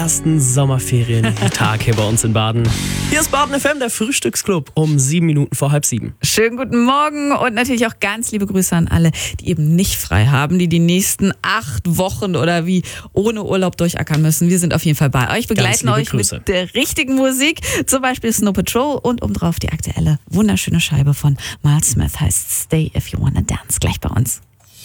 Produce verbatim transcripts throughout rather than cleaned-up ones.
Ersten Sommerferientag hier bei uns in Baden. Hier ist Baden F M, der Frühstücksclub, um sieben Minuten vor halb sieben. Schönen guten Morgen und natürlich auch ganz liebe Grüße an alle, die eben nicht frei haben, die die nächsten acht Wochen oder wie ohne Urlaub durchackern müssen. Wir sind auf jeden Fall bei euch, begleiten euch Grüße. mit der richtigen Musik, zum Beispiel Snow Patrol und obendrauf die aktuelle wunderschöne Scheibe von Miles Smith, heißt Stay If You Wanna Dance, gleich bei uns.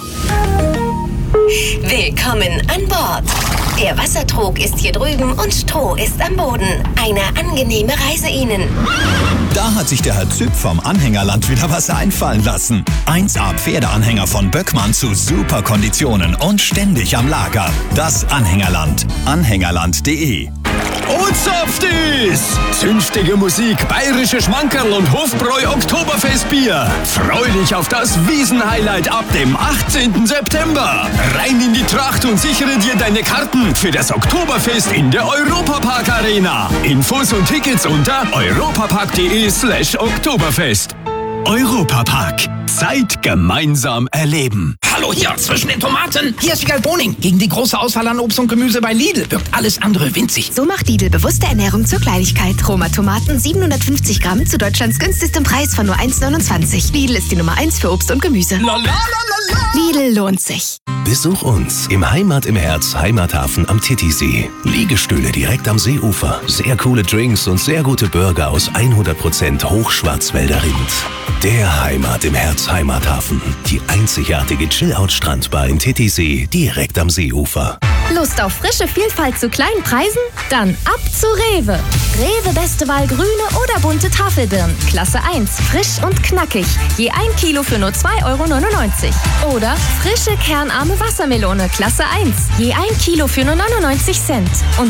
Willkommen an Bord. Der Wassertrog ist hier drüben und Stroh ist am Boden. Eine angenehme Reise Ihnen. Da hat sich der Herr Züpp vom Anhängerland wieder was einfallen lassen. eins A Pferdeanhänger von Böckmann zu super Konditionen und ständig am Lager. Das Anhängerland. Anhängerland punkt de. Ozapftis! Zünftige Musik, bayerische Schmankerl und Hofbräu Oktoberfestbier. Freu dich auf das Wiesenhighlight ab dem achtzehnten September. Rein in die Tracht und sichere dir deine Karten für das Oktoberfest in der Europapark Arena. Infos und Tickets unter europapark punkt de slash Oktoberfest. Europapark. Zeit gemeinsam erleben. Hallo hier, zwischen den Tomaten. Hier ist Wiegald Boning. Gegen die große Auswahl an Obst und Gemüse bei Lidl wirkt alles andere winzig. So macht Lidl bewusste Ernährung zur Kleinigkeit. Roma Tomaten siebenhundertfünfzig Gramm zu Deutschlands günstigstem Preis von nur eins neunundzwanzig. Lidl ist die Nummer eins für Obst und Gemüse. Lidl lohnt sich. Besuch uns im Heimat im Herz Heimathafen am Titisee. Liegestühle direkt am Seeufer, sehr coole Drinks und sehr gute Burger aus hundert Prozent Hochschwarzwälder Rind. Der Heimat im Herz Heimathafen. Die einzigartige Chill-Out-Strandbar in Titisee direkt am Seeufer. Lust auf frische Vielfalt zu kleinen Preisen? Dann ab zu Rewe. Rewe beste Wahl grüne oder bunte Tafelbirnen. Klasse eins, frisch und knackig. Je ein Kilo für nur zwei Euro neunundneunzig. Oder frische kernarme Wassermelone, Klasse eins. Je ein Kilo für nur neunundneunzig Cent. Und